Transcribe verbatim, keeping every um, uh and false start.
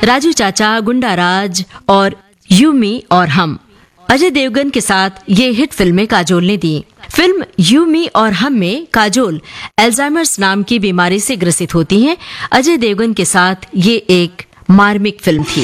राजू चाचा, गुंडा राज और यू मी और हम। अजय देवगन के साथ ये हिट फिल्में काजोल ने दी। फिल्म यू मी और हम में काजोल अल्जाइमर्स नाम की बीमारी से ग्रसित होती हैं। अजय देवगन के साथ ये एक मार्मिक फिल्म थी।